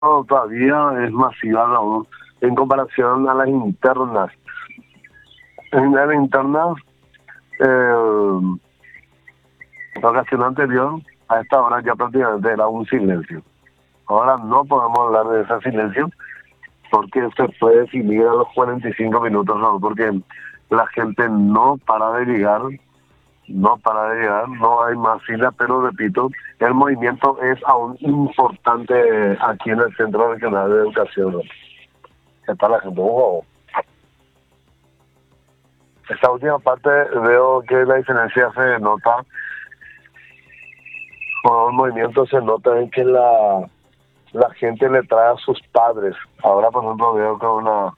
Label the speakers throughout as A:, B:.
A: todavía es masiva aún en comparación a las internas. En las internas, eh, la ocasión anterior, a esta hora ya prácticamente era un silencio. Ahora no podemos hablar de ese silencio porque se puede definir a los 45 minutos, ¿no? Porque la gente no para de llegar, no hay más fila, pero repito, el movimiento es aún importante aquí en el Centro Regional de Educación, ¿no? Está la gente, wow. Esta última parte veo que la diferencia se nota, con el movimiento se nota en que la gente le trae a sus padres. Ahora, por ejemplo, veo que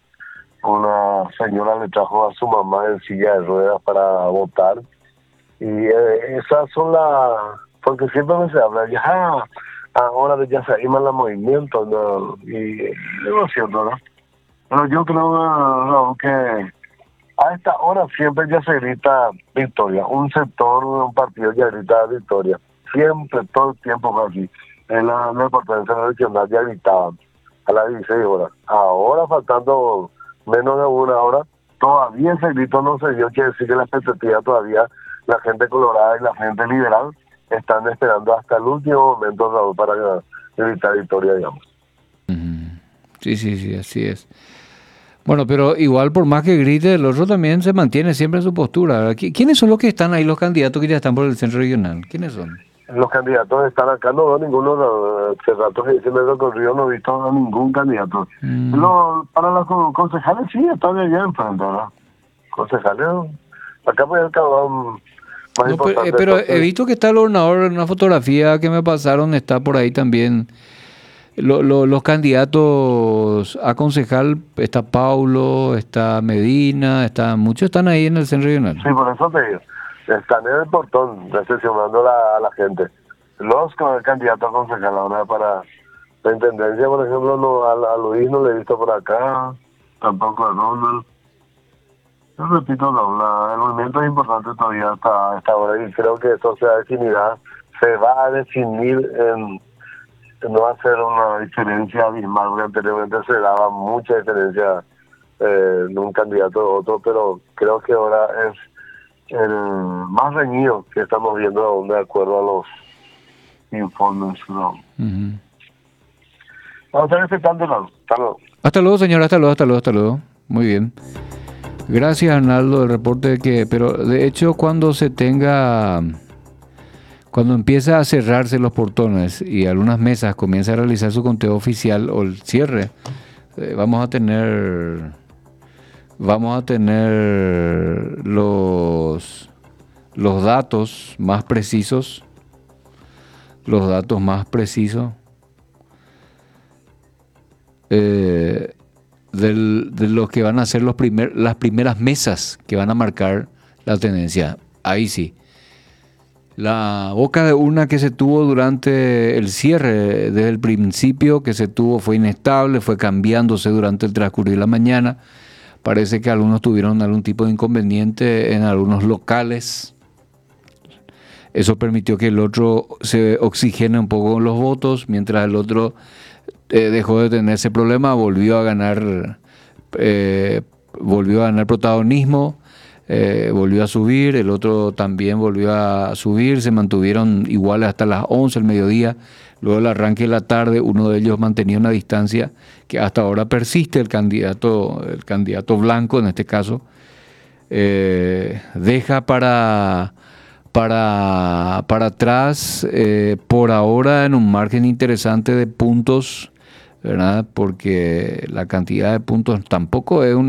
A: una señora le trajo a su mamá en silla de ruedas para votar. Y esas son porque siempre se habla, ya, ahora ya se animan los movimientos, ¿no? Y no es cierto, ¿no? Pero yo creo, Raúl, que a esta hora siempre ya se grita victoria. Un sector, un partido ya grita victoria. Siempre, todo el tiempo fue así. En la importancia regional ya gritaban a las 16 horas. Ahora, faltando menos de una hora, todavía ese grito no se dio. Quiere decir que la expectativa todavía, la gente colorada y la gente liberal están esperando hasta el último momento, Raúl, para gritar victoria, digamos.
B: Sí, sí, sí, así es. Bueno, pero igual por más que grite, el otro también se mantiene siempre en su postura. ¿Quiénes son los que están ahí, los candidatos que ya están por el centro regional? ¿Quiénes son?
A: Los candidatos están acá, no veo ninguno, hace rato que se me recorrió, no he visto a ningún candidato. Para los concejales sí, están allá enfrente, ¿verdad? Concejales, acá puede acabar más
B: No,
A: importante.
B: pero he visto que está el gobernador en una fotografía que me pasaron, está por ahí también. Los candidatos a concejal, está Paulo, está Medina, muchos están ahí en el centro regional.
A: Sí, por eso te digo. Están en el portón recepcionando a la gente. Los candidatos a concejal ahora para la intendencia, por ejemplo, no, a Luis no le he visto por acá, tampoco a Ronald. Yo repito, el movimiento es importante todavía hasta esta hora y creo que eso se va a definir no va a ser una diferencia abismal, porque anteriormente se daba mucha diferencia de un candidato a otro, pero creo que ahora es el más reñido que estamos viendo aún de acuerdo a los informes, ¿no?
B: Uh-huh.
A: Vamos a estar expectando. Hasta luego.
B: Hasta luego, señor, hasta luego. Muy bien. Gracias, Arnaldo, del reporte pero de hecho cuando empieza a cerrarse los portones y algunas mesas comienza a realizar su conteo oficial o el cierre, vamos a tener los datos más precisos, de lo que van a ser las primeras mesas que van a marcar la tendencia. Ahí sí. La boca de urna que se tuvo durante el cierre, desde el principio que se tuvo, fue inestable, fue cambiándose durante el transcurso de la mañana. Parece que algunos tuvieron algún tipo de inconveniente en algunos locales. Eso permitió que el otro se oxigene un poco con los votos, mientras el otro dejó de tener ese problema, volvió a ganar protagonismo. Volvió a subir, el otro también volvió a subir, se mantuvieron iguales hasta las 11 del mediodía. Luego del arranque de la tarde, uno de ellos mantenía una distancia que hasta ahora persiste. El candidato blanco, en este caso, deja para atrás, por ahora, en un margen interesante de puntos, ¿verdad? Porque la cantidad de puntos tampoco es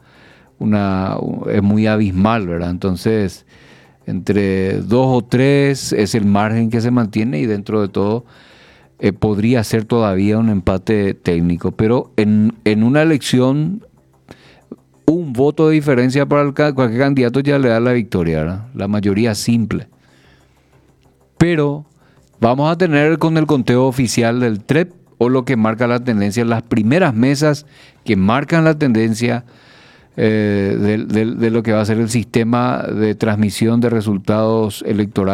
B: es muy abismal, ¿verdad? Entonces, entre 2 o 3 es el margen que se mantiene y dentro de todo podría ser todavía un empate técnico. Pero en una elección, un voto de diferencia para cualquier candidato ya le da la victoria, ¿verdad? La mayoría simple. Pero vamos a tener con el conteo oficial del TREP o lo que marca la tendencia, las primeras mesas que marcan la tendencia de lo que va a ser el sistema de transmisión de resultados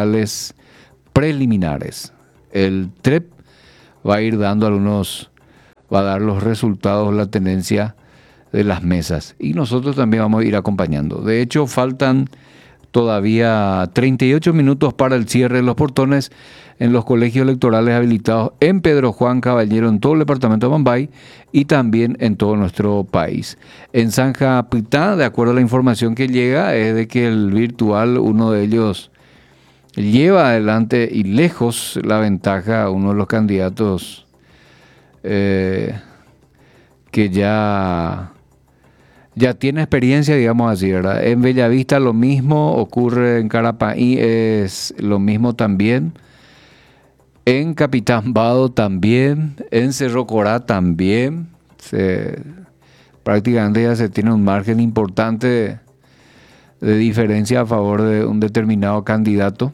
B: electorales preliminares. El TREP va a ir dando algunos va a dar los resultados, la tendencia de las mesas. Y nosotros también vamos a ir acompañando. De hecho, faltan todavía 38 minutos para el cierre de los portones en los colegios electorales habilitados en Pedro Juan Caballero, en todo el departamento de Bombay y también en todo nuestro país. En Zanja Pitá, de acuerdo a la información que llega, es de que el virtual, uno de ellos, lleva adelante y lejos la ventaja a uno de los candidatos que ya tiene experiencia, digamos así, ¿verdad? En Bellavista lo mismo, ocurre en Carapaí, es lo mismo también. En Capitán Vado también, en Cerro Corá también. Prácticamente ya se tiene un margen importante de diferencia a favor de un determinado candidato.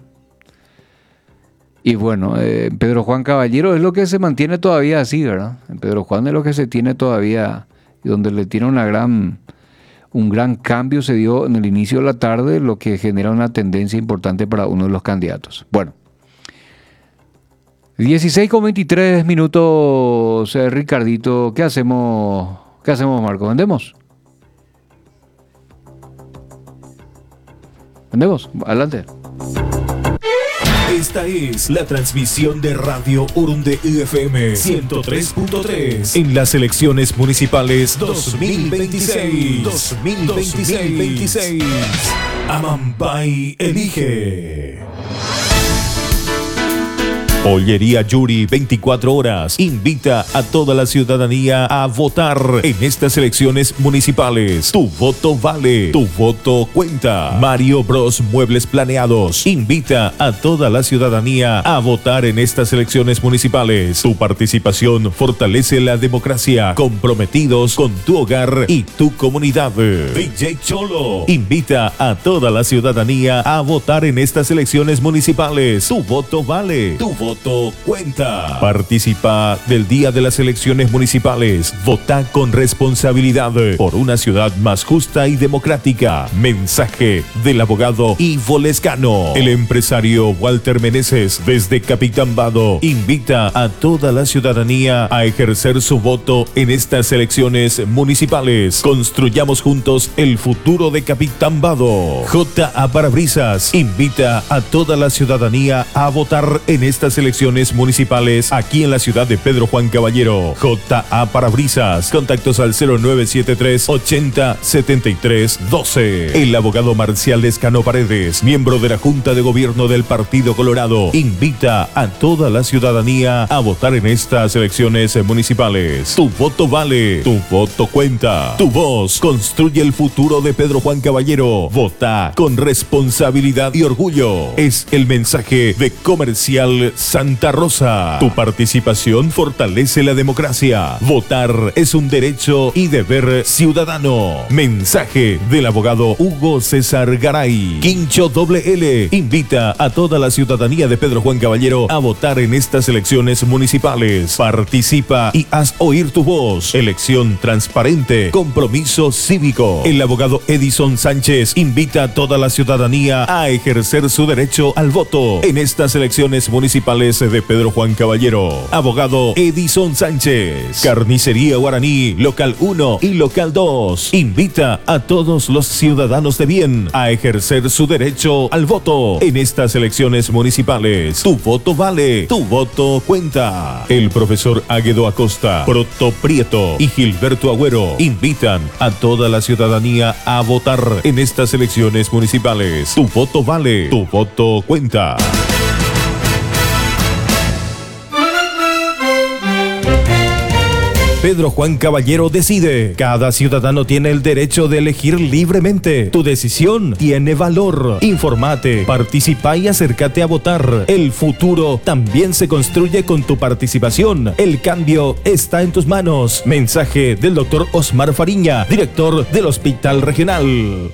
B: Y bueno, en Pedro Juan Caballero es lo que se mantiene todavía así, ¿verdad? En Pedro Juan es lo que se tiene todavía, y donde le tiene un gran cambio se dio en el inicio de la tarde, lo que genera una tendencia importante para uno de los candidatos. Bueno, 16:23 minutos, Ricardito. ¿Qué hacemos, Marco? ¿Vendemos? Adelante.
C: Esta es la transmisión de Radio Urunde FM 103.3 en las elecciones municipales 2026. Amambay elige. Ollería Yuri 24 horas invita a toda la ciudadanía a votar en estas elecciones municipales. Tu voto vale, tu voto cuenta. Mario Bros Muebles Planeados invita a toda la ciudadanía a votar en estas elecciones municipales. Tu participación fortalece la democracia, comprometidos con tu hogar y tu comunidad. DJ Cholo invita a toda la ciudadanía a votar en estas elecciones municipales. Tu voto vale, tu voto cuenta. Participa del día de las elecciones municipales. Vota con responsabilidad por una ciudad más justa y democrática. Mensaje del abogado Ivo Lescano. El empresario Walter Meneses desde Capitán Vado invita a toda la ciudadanía a ejercer su voto en estas elecciones municipales. Construyamos juntos el futuro de Capitán Vado. J.A. Parabrisas invita a toda la ciudadanía a votar en estas elecciones municipales aquí en la ciudad de Pedro Juan Caballero. J.A. Parabrisas. Contactos al 0973 80 73 12. El abogado Marcial Lescano Paredes, miembro de la Junta de Gobierno del Partido Colorado, invita a toda la ciudadanía a votar en estas elecciones municipales. Tu voto vale, tu voto cuenta. Tu voz construye el futuro de Pedro Juan Caballero. Vota con responsabilidad y orgullo. Es el mensaje de Comercial Santa Rosa. Tu participación fortalece la democracia. Votar es un derecho y deber ciudadano. Mensaje del abogado Hugo César Garay. Quincho WL invita a toda la ciudadanía de Pedro Juan Caballero a votar en estas elecciones municipales. Participa y haz oír tu voz. Elección transparente. Compromiso cívico. El abogado Edison Sánchez invita a toda la ciudadanía a ejercer su derecho al voto en estas elecciones municipales de Pedro Juan Caballero. Abogado Edison Sánchez. Carnicería Guaraní, local 1 y local 2. Invita a todos los ciudadanos de bien a ejercer su derecho al voto en estas elecciones municipales. Tu voto vale, tu voto cuenta. El profesor Águedo Acosta, Proto Prieto y Gilberto Agüero invitan a toda la ciudadanía a votar en estas elecciones municipales. Tu voto vale, tu voto cuenta. Pedro Juan Caballero decide. Cada ciudadano tiene el derecho de elegir libremente. Tu decisión tiene valor. Informate, participa y acércate a votar. El futuro también se construye con tu participación. El cambio está en tus manos. Mensaje del doctor Osmar Fariña, director del Hospital Regional.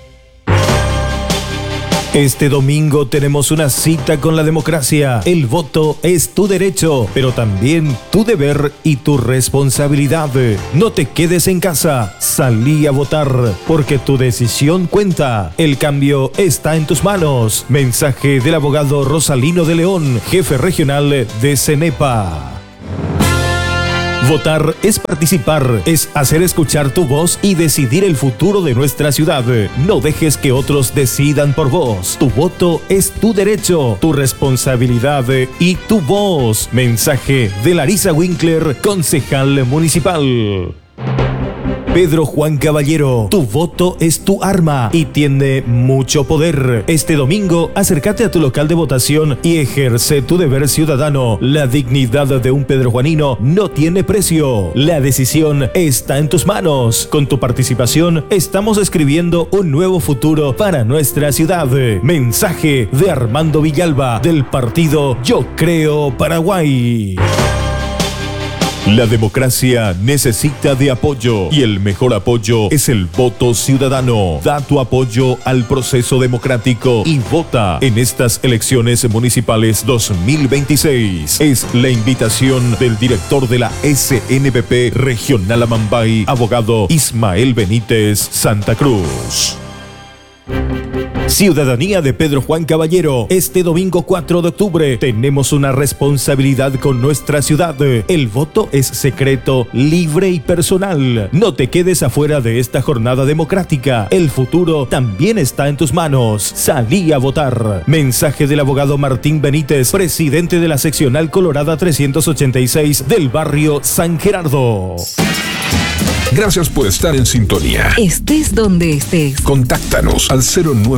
C: Este domingo tenemos una cita con la democracia. El voto es tu derecho, pero también tu deber y tu responsabilidad. No te quedes en casa, salí a votar, porque tu decisión cuenta. El cambio está en tus manos. Mensaje del abogado Rosalino de León, jefe regional de CENEPA. Votar es participar, es hacer escuchar tu voz y decidir el futuro de nuestra ciudad. No dejes que otros decidan por vos. Tu voto es tu derecho, tu responsabilidad y tu voz. Mensaje de Larisa Winkler, concejal municipal. Pedro Juan Caballero, tu voto es tu arma y tiene mucho poder. Este domingo, acércate a tu local de votación y ejerce tu deber ciudadano. La dignidad de un pedrojuanino no tiene precio. La decisión está en tus manos. Con tu participación, estamos escribiendo un nuevo futuro para nuestra ciudad. Mensaje de Armando Villalba, del partido Yo Creo Paraguay. La democracia necesita de apoyo y el mejor apoyo es el voto ciudadano. Da tu apoyo al proceso democrático y vota en estas elecciones municipales 2026. Es la invitación del director de la SNPP Regional Amambay, abogado Ismael Benítez Santa Cruz. Ciudadanía de Pedro Juan Caballero, este domingo 4 de octubre tenemos una responsabilidad con nuestra ciudad. El voto es secreto, libre y personal. No te quedes afuera de esta jornada democrática. El futuro también está en tus manos. Salí a votar. Mensaje del abogado Martín Benítez, presidente de la seccional Colorada 386 del barrio San Gerardo.
D: Gracias por estar en sintonía.
E: Estés donde estés.
D: Contáctanos al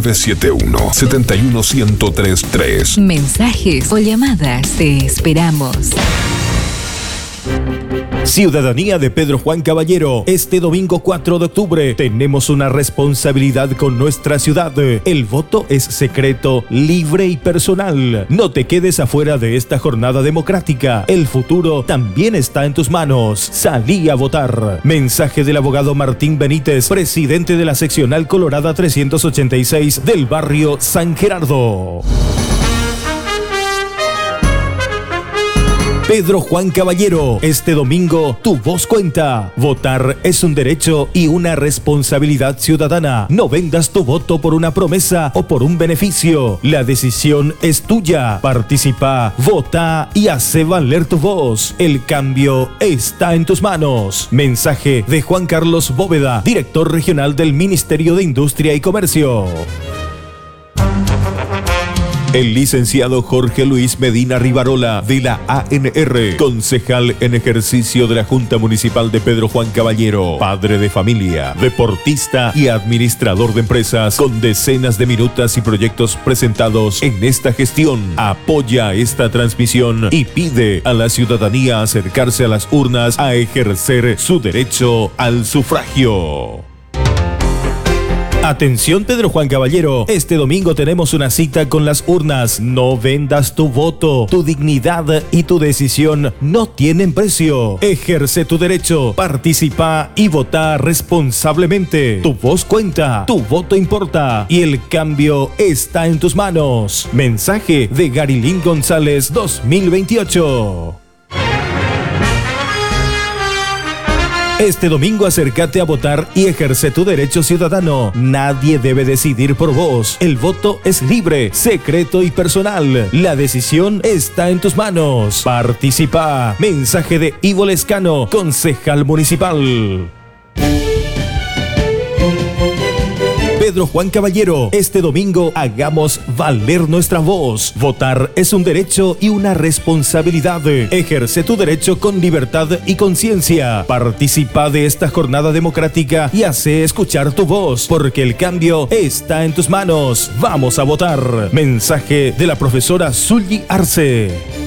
D: 0971-71133.
E: Mensajes o llamadas. Te esperamos.
C: Ciudadanía de Pedro Juan Caballero, este domingo 4 de octubre tenemos una responsabilidad con nuestra ciudad. El voto es secreto, libre y personal. No te quedes afuera de esta jornada democrática. El futuro también está en tus manos. Salí a votar. Mensaje del abogado Martín Benítez, presidente de la seccional Colorada 386 del barrio San Gerardo. Pedro Juan Caballero, este domingo tu voz cuenta. Votar es un derecho y una responsabilidad ciudadana. No vendas tu voto por una promesa o por un beneficio. La decisión es tuya. Participa, vota y hace valer tu voz. El cambio está en tus manos. Mensaje de Juan Carlos Bóveda, director regional del Ministerio de Industria y Comercio. El licenciado Jorge Luis Medina Rivarola, de la ANR, concejal en ejercicio de la Junta Municipal de Pedro Juan Caballero, padre de familia, deportista y administrador de empresas, con decenas de minutas y proyectos presentados en esta gestión, apoya esta transmisión y pide a la ciudadanía acercarse a las urnas a ejercer su derecho al sufragio. Atención Pedro Juan Caballero, este domingo tenemos una cita con las urnas. No vendas tu voto, tu dignidad y tu decisión no tienen precio. Ejerce tu derecho, participa y vota responsablemente. Tu voz cuenta, tu voto importa y el cambio está en tus manos. Mensaje de Garilín González 2028. Este domingo acércate a votar y ejerce tu derecho ciudadano. Nadie debe decidir por vos. El voto es libre, secreto y personal. La decisión está en tus manos. Participa. Mensaje de Ivo Lescano, concejal municipal. Pedro Juan Caballero, este domingo hagamos valer nuestra voz. Votar es un derecho y una responsabilidad. Ejerce tu derecho con libertad y conciencia. Participa de esta jornada democrática y hace escuchar tu voz, porque el cambio está en tus manos. Vamos a votar. Mensaje de la profesora Zully Arce.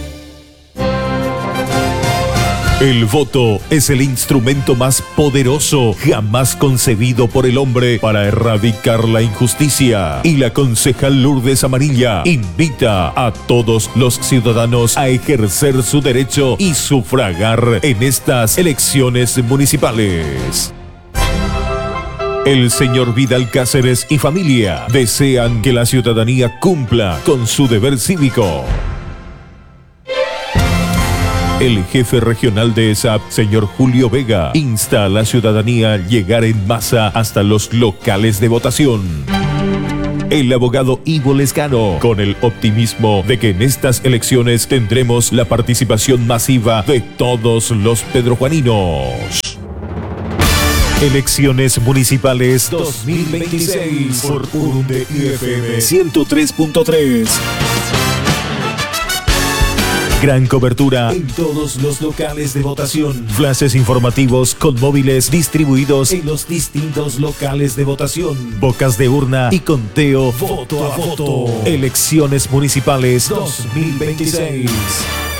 C: El voto es el instrumento más poderoso jamás concebido por el hombre para erradicar la injusticia. Y la concejal Lourdes Amarilla invita a todos los ciudadanos a ejercer su derecho y sufragar en estas elecciones municipales. El señor Vidal Cáceres y familia desean que la ciudadanía cumpla con su deber cívico. El jefe regional de ESAP, señor Julio Vega, insta a la ciudadanía a llegar en masa hasta los locales de votación. el abogado Ivo Lescano, con el optimismo de que en estas elecciones tendremos la participación masiva de todos los pedrojuaninos. Elecciones Municipales 2026 por Urunde FM 103.3. Gran cobertura en todos los locales de votación. Flashes informativos con móviles distribuidos en los distintos locales de votación. Bocas de urna y conteo voto a voto. Elecciones Municipales 2026.